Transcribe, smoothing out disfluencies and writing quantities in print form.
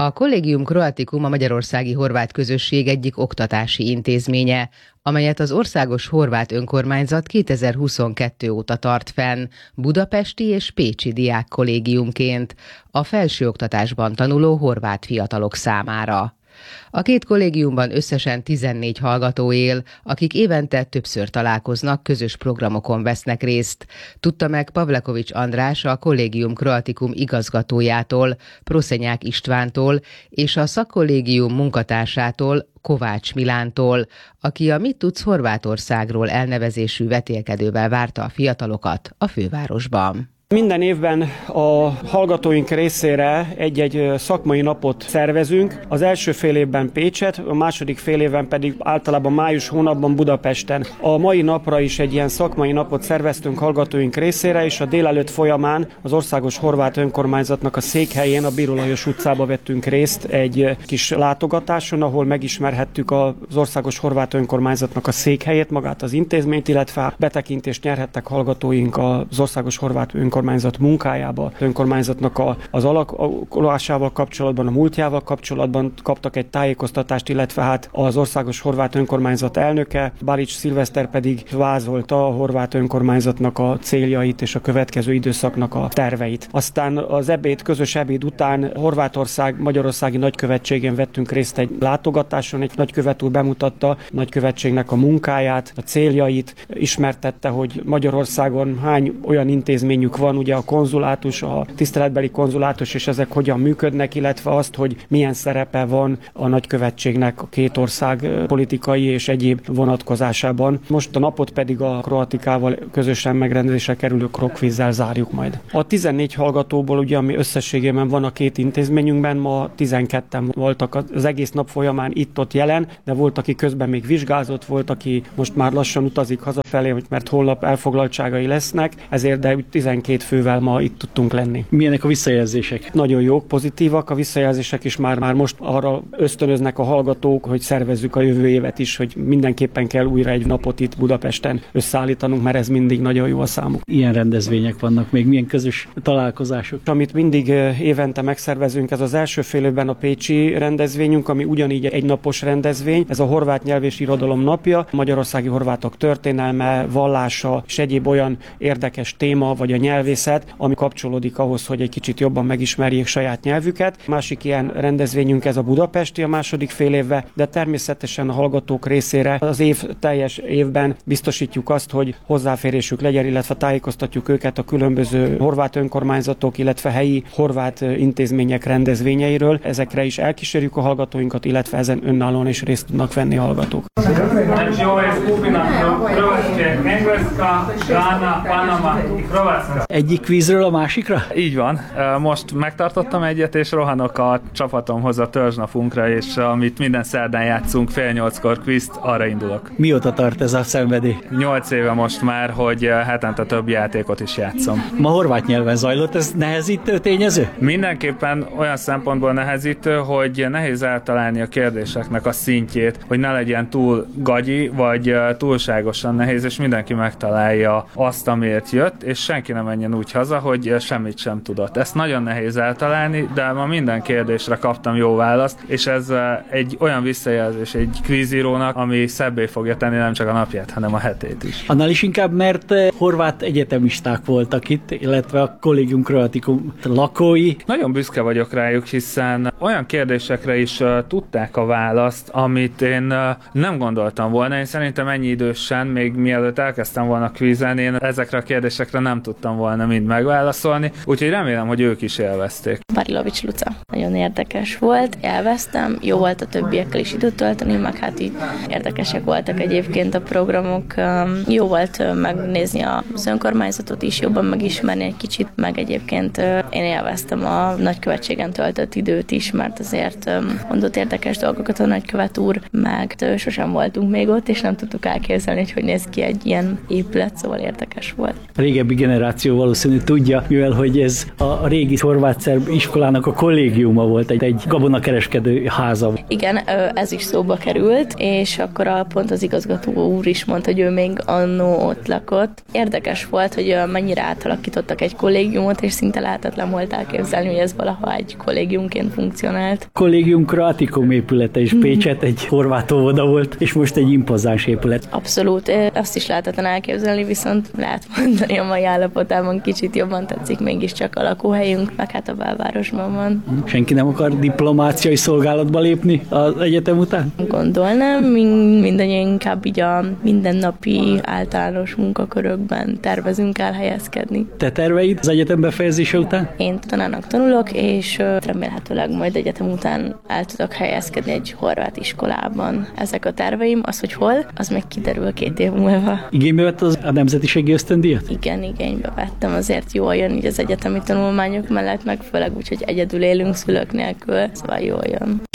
A Collegium Croaticum a magyarországi horvát közösség egyik oktatási intézménye, amelyet az Országos Horvát Önkormányzat 2022 óta tart fenn budapesti és pécsi diákkollégiumként a felsőoktatásban tanuló horvát fiatalok számára. A két kollégiumban összesen 14 hallgató él, akik évente többször találkoznak, közös programokon vesznek részt, tudta meg Pavlekovics András a Collegium Croaticum igazgatójától, Proszenyák Istvántól és a szakkollégium munkatársától, Kovács Milántól, aki a Mit tudsz Horvátországról elnevezésű vetélkedővel várta a fiatalokat a fővárosban. Minden évben a hallgatóink részére egy-egy szakmai napot szervezünk. Az első fél évben Pécset, a második fél évben pedig általában május hónapban Budapesten. A mai napra is egy ilyen szakmai napot szerveztünk hallgatóink részére, és a délelőtt folyamán az Országos Horvát Önkormányzatnak a székhelyén, a Bíró Lajos utcába vettünk részt egy kis látogatáson, ahol megismerhettük az Országos Horvát Önkormányzatnak a székhelyét, magát az intézményt, illetve betekintést nyerhettek hallgatóink az Országos Horvát Önkormányzat munkájába, önkormányzatnak az alakulásával kapcsolatban, a múltjával kapcsolatban kaptak egy tájékoztatást, illetve hát az Országos Horvát Önkormányzat elnöke, Balics Szilveszter pedig vázolta a horvát önkormányzatnak a céljait és a következő időszaknak a terveit. Aztán az közös ebéd után Horvátország magyarországi nagykövetségén vettünk részt egy látogatáson, egy nagykövet úr bemutatta nagykövetségnek a munkáját, a céljait, ismertette, hogy Magyarországon hány olyan intézményük van, ugye a konzulátus, a tiszteletbeli konzulátus, és ezek hogyan működnek, illetve azt, hogy milyen szerepe van a nagykövetségnek a két ország politikai és egyéb vonatkozásában. Most a napot pedig a Kroatikával közösen megrendezésre kerülő krokvízzel zárjuk majd. A 14 hallgatóból, ugye, ami összességében van a két intézményünkben, ma 12-en voltak az egész nap folyamán itt-ott jelen, de volt, aki közben még vizsgázott, volt, aki most már lassan utazik hazafelé, mert holnap elfoglaltságai lesznek, ezért de 12 fővel ma itt tudtunk lenni. Milyenek a visszajelzések? Nagyon jók, pozitívak a visszajelzések is, már most arra ösztönöznek a hallgatók, hogy szervezzük a jövő évet is, hogy mindenképpen kell újra egy napot itt Budapesten összeállítanunk, mert ez mindig nagyon jó a számuk. Ilyen rendezvények vannak még, milyen közös találkozások? Amit mindig évente megszervezünk, ez az első fél évben a pécsi rendezvényünk, ami ugyanígy egy napos rendezvény. Ez a horvát nyelv és irodalom napja, a magyarországi horvátok történelme, vallása és egyéb olyan érdekes téma vagy a nyelvészet, ami kapcsolódik ahhoz, hogy egy kicsit jobban megismerjék saját nyelvüket. Másik ilyen rendezvényünk ez a budapesti a második fél évben, de természetesen a hallgatók részére az év teljes évben biztosítjuk azt, hogy hozzáférésük legyen, illetve tájékoztatjuk őket a különböző horvát önkormányzatok, illetve helyi horvát intézmények rendezvényeiről. Ezekre is elkísérjük a hallgatóinkat, illetve ezen önállóan is részt tudnak venni a hallgatók. Egyik kvízről a másikra? Így van. Most megtartottam egyet, és rohanok a csapatomhoz a törzsnapunkra, és amit minden szerdán játszunk, 7:30 kvízt, arra indulok. Mióta tart ez a szenvedély? 8 éve most már, hogy hetente több játékot is játszom. Ma horvát nyelven zajlott, ez nehezítő tényező? Mindenképpen olyan szempontból nehezítő, hogy nehéz eltalálni a kérdéseknek a szintjét, hogy ne legyen túl gagyi, vagy túlságosan nehéz, és mindenki megtalálja azt, amiért jött, és senki nem menjen úgy haza, hogy semmit sem tudott. Ezt nagyon nehéz eltalálni, de ma minden kérdésre kaptam jó választ, és ez egy olyan visszajelzés egy kvízírónak, ami szebbé fogja tenni nem csak a napját, hanem a hetét is. Annál is inkább, mert horvát egyetemisták voltak itt, illetve a Collegium Croaticum lakói. Nagyon büszke vagyok rájuk, hiszen olyan kérdésekre is tudták a választ, amit én nem gondoltam volna. Én szerintem ennyi idősen, még mielőtt elkezdtem volna kvízelni, én ezekre a kérdésekre nem tudtam volna mind megválaszolni, úgyhogy remélem, hogy ők is élvezték. Barilovics Luca. Nagyon érdekes volt, élveztem, jó volt a többiekkel is időt tölteni, meg hát így érdekesek voltak egyébként a programok. Jó volt megnézni az önkormányzatot is, jobban megismerni egy kicsit, meg egyébként én élveztem a nagykövetségen töltött időt is, mert azért mondott érdekes dolgokat a nagykövet úr, meg sosem voltunk még ott, és nem tudtuk elképzelni, hogy néz ki egy ilyen épület, szóval érdekes volt. A régebbi generáció valószínű tudja, mivel hogy ez a régi horvát-szerb iskolának a kollégiuma volt, egy gabonakereskedő háza. Igen, ez is szóba került, és akkor pont az igazgató úr is mondta, hogy ő még annó ott lakott. Érdekes volt, hogy mennyire átalakítottak egy kollégiumot, és szinte lehetetlen volt elképzelni, hogy ez valaha egy kollégiumként funkcionált. Kollégium Kroatikum épülete is Pécset egy horvát óvoda volt, és most egy impozáns épület. Abszolút, azt is lehetetlen elképzelni, viszont lehet mondani, a mai állapotában kicsit jobban tetszik mégiscsak a lakóhelyünk, meg hát a belvárosban van. Senki nem akar diplomáciai szolgálatba lépni az egyetem után? Gondolnám, mindannyian inkább így a mindennapi általános munkakörökben tervezünk elhelyezkedni. Te terveid az egyetem befejezése után? Én tanárnak tanulok, és remélhetőleg majd egyetem után el tudok helyezkedni egy horvát iskolában. Ezek a terveim, az, hogy hol, az meg kiderül 2 év múlva. Igénybe vett a nemzetiségi ösztöndíjat? Igen, igénybe vettem, azért jól jön így az egyetemi tanulmányok mellett, meg főleg úgy, hogy egyedül élünk szülők nélkül, szóval jól jön.